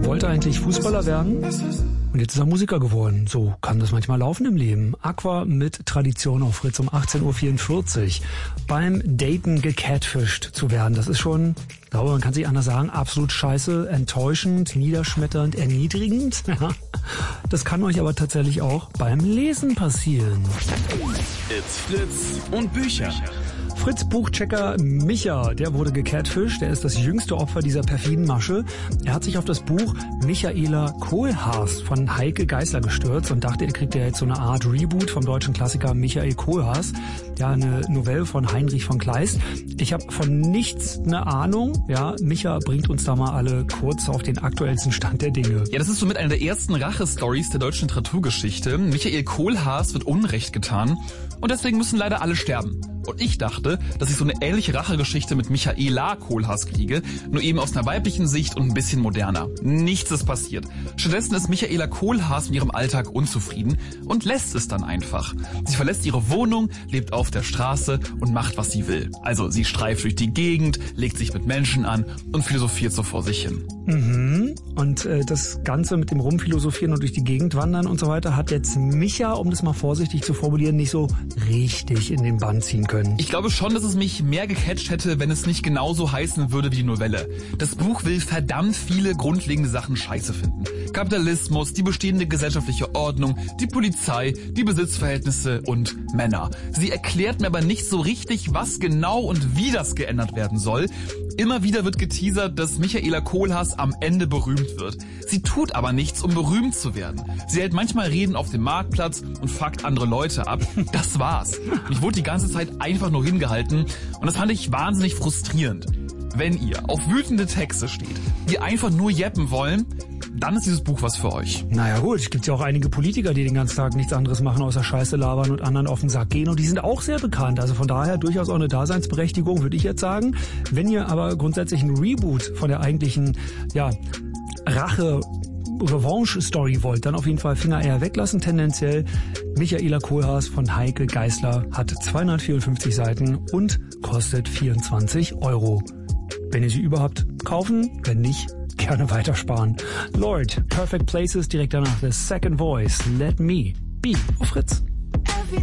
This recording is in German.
wollte eigentlich Fußballer werden und jetzt ist er Musiker geworden. So kann das manchmal laufen im Leben. Aqua mit Tradition auf Fritz um 18.44 Uhr. Beim Daten gecatfischt zu werden, das ist schon, ich glaube, man kann sich anders sagen, absolut scheiße, enttäuschend, niederschmetternd, erniedrigend. Ja. Das kann euch aber tatsächlich auch beim Lesen passieren. It's Fritz und Bücher. Fritz Buchchecker Micha, der wurde gecatfischt. Er ist das jüngste Opfer dieser perfiden Masche. Er hat sich auf das Buch Michaela Kohlhaas von Heike Geisler gestürzt und dachte, er kriegt ja jetzt so eine Art Reboot vom deutschen Klassiker Michael Kohlhaas. Ja, eine Novelle von Heinrich von Kleist. Ich habe von nichts eine Ahnung. Ja, Micha bringt uns da mal alle kurz auf den aktuellsten Stand der Dinge. Ja, das ist somit eine der ersten Rache-Stories der deutschen Literaturgeschichte. Michael Kohlhaas wird Unrecht getan und deswegen müssen leider alle sterben. Und ich dachte, dass ich so eine ähnliche Rachegeschichte mit Michaela Kohlhaas kriege, nur eben aus einer weiblichen Sicht und ein bisschen moderner. Nichts ist passiert. Stattdessen ist Michaela Kohlhaas mit ihrem Alltag unzufrieden und lässt es dann einfach. Sie verlässt ihre Wohnung, lebt auf der Straße und macht, was sie will. Also sie streift durch die Gegend, legt sich mit Menschen an und philosophiert so vor sich hin. Mhm. Und das Ganze mit dem Rumphilosophieren und durch die Gegend wandern und so weiter hat jetzt Micha, um das mal vorsichtig zu formulieren, nicht so richtig in den Bann ziehen können. Ich glaube schon, dass es mich mehr gecatcht hätte, wenn es nicht genauso heißen würde wie die Novelle. Das Buch will verdammt viele grundlegende Sachen scheiße finden. Kapitalismus, die bestehende gesellschaftliche Ordnung, die Polizei, die Besitzverhältnisse und Männer. Sie erklärt mir aber nicht so richtig, was genau und wie das geändert werden soll. Immer wieder wird geteasert, dass Michaela Kohlhaas am Ende berühmt wird. Sie tut aber nichts, um berühmt zu werden. Sie hält manchmal Reden auf dem Marktplatz und fuckt andere Leute ab. Das war's. Ich wurde die ganze Zeit einfach nur hingehalten und das fand ich wahnsinnig frustrierend. Wenn ihr auf wütende Texte steht, die einfach nur jeppen wollen, dann ist dieses Buch was für euch. Naja gut, es gibt ja auch einige Politiker, die den ganzen Tag nichts anderes machen, außer Scheiße labern und anderen auf den Sack gehen. Und die sind auch sehr bekannt. Also von daher durchaus auch eine Daseinsberechtigung, würde ich jetzt sagen. Wenn ihr aber grundsätzlich ein Reboot von der eigentlichen Revanche-Story wollt, dann auf jeden Fall Finger eher weglassen tendenziell. Michaela Kohlhaas von Heike Geisler hat 254 Seiten und kostet 24 €. Wenn ihr sie überhaupt kaufen, wenn nicht, gerne weitersparen. Lord, Perfect Places, direkt danach The Second Voice, Let Me Be auf Fritz.